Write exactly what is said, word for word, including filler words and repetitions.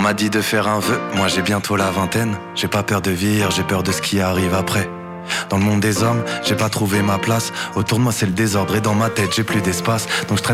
m'a dit de faire un vœu, moi j'ai bientôt la vingtaine. J'ai pas peur de vieillir, j'ai peur de ce qui arrive après. Dans le monde des hommes, j'ai pas trouvé ma place. Autour de moi c'est le désordre et dans ma tête j'ai plus d'espace. Donc je traîne